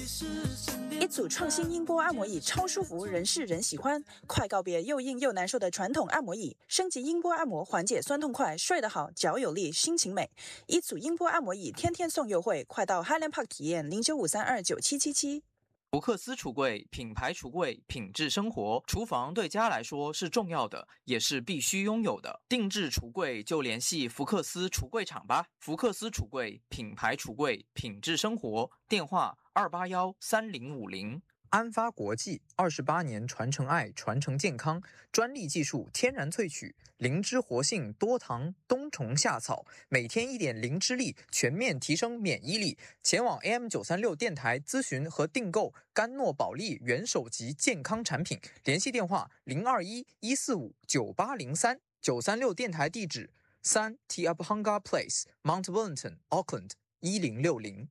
一组创新音波按摩椅超舒服，人是人喜欢。快告别又硬又难受的传统按摩椅，升级音波按摩，缓解酸痛快，睡得好，脚有力，心情美。一组音波按摩椅天天送优惠，快到 Highland Park 体验0953297777。 福克斯橱柜，品牌橱柜，品质生活。厨房对家来说是重要的，也是必须拥有的。定制橱柜就联系福克斯橱柜厂吧。福克斯橱柜，品牌橱柜，品质生活。电话2813050。 安发国际28年传承爱，传承健康，专利技术，天然萃取，灵芝活性，多糖，冬虫夏草，每天一点灵芝力，全面提升免疫力。前往 AM936 电台咨询和订购甘诺宝利元首级健康产品，联系电话021-145-9803。936电台地址3 T Up Hunger Place Mount Wellington Auckland 1060。